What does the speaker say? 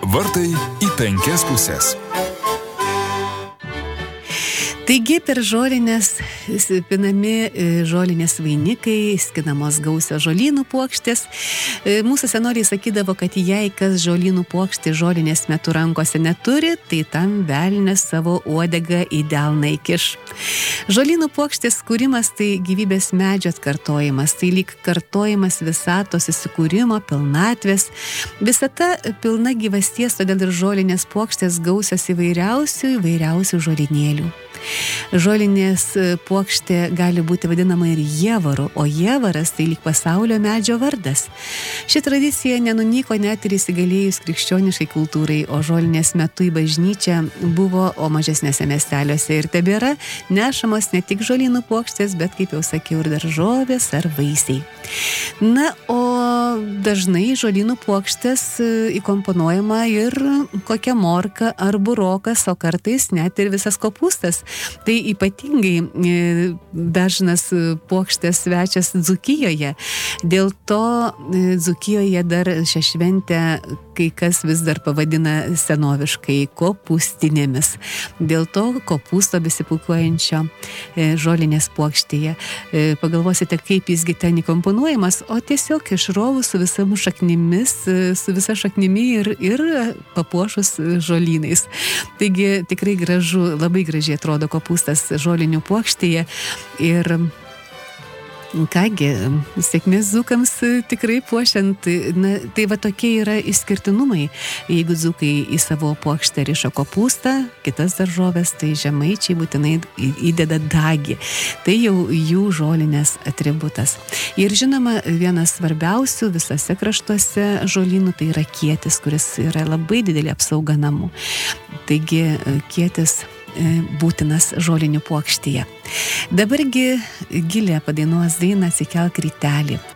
Vartai į 5 puses. Taigi per žolinės pinami žolinės vainikai, skinamos gausios žolynų puokštės. Mūsų senoliai sakydavo, kad jei kas žolynų puokštė žolinės metu rankose neturi, tai tam velnias savo uodegą į delną įkiš. Žolynų puokštės kūrimas tai gyvybės medžio atkartojimas, tai lyg kartojimas visatos įsikūrimo, pilnatvės. Visata pilna gyvasties, todėl ir žolinės puokštės gausios įvairiausių žolinėlių. Žolinės puokštė gali būti vadinama ir jievaru, o jievaras tai lyg pasaulio medžio vardas. Ši tradicija nenunyko net ir įsigalėjus krikščioniškai kultūrai, o žolinės metu į bažnyčią buvo, o mažesnėse miesteliuose ir tebėra, nešamos ne tik žolynų puokštės, bet, kaip jau sakiau, ir daržovės ar vaisiai. Na, o dažnai žolynų puokštės įkomponuojama ir kokia morka ar burokas, o kartais net ir visas kopūstas. Tai ypatingai dažnas puokštės svečias Dzūkijoje. Dėl to Dzūkijoje dar šią šventę kai kas vis dar pavadina senoviškai kopūstinėmis. Dėl to kopūsto besipukuojančio žolinės puokštėje. Pagalvosite, kaip jisgi ten įkomponuojamas, o tiesiog išrovus su visomis šaknimis, su visa šaknimi ir papuošus žolynais. Taigi tikrai gražu, labai gražiai atrodo kopūstas žolinių puokštėje ir kągi, sėkmės dzūkams tikrai puošiant. Na, tai va tokie yra išskirtinumai. Jeigu dzūkai į savo puokštę riša kopūstą, kitas daržovės, tai žemaičiai būtinai įdeda dagį. Tai jau jų žolinės atributas. Ir žinoma, vienas svarbiausių visose kraštuose žolynų tai yra kietis, kuris yra labai didelė apsauga namų. Taigi kietis būtinas žolinių puokštėje. Dabargi Gilė padainuos dainą Atsikelk rytelį.